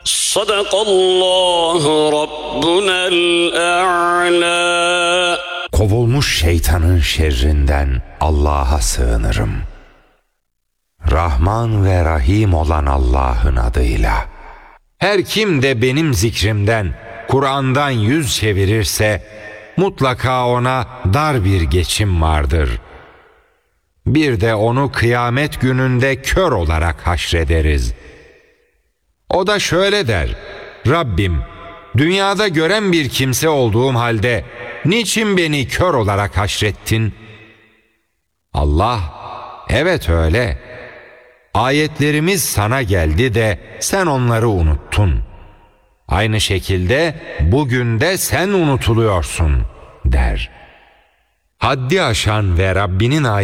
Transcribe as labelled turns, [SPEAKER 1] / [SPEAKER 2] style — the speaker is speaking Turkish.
[SPEAKER 1] Sadakallahu Rabbunel A'la.
[SPEAKER 2] Kovulmuş şeytanın şerrinden Allah'a sığınırım. Rahman ve Rahim olan Allah'ın adıyla. Her kim de benim zikrimden, Kur'an'dan yüz çevirirse, mutlaka ona dar bir geçim vardır. Bir de onu kıyamet gününde kör olarak haşrederiz. O da şöyle der: Rabbim, dünyada gören bir kimse olduğum halde niçin beni kör olarak haşrettin? Allah, evet öyle. Ayetlerimiz sana geldi de sen onları unuttun. Aynı şekilde bugün de sen unutuluyorsun der. Haddi aşan ve Rabbinin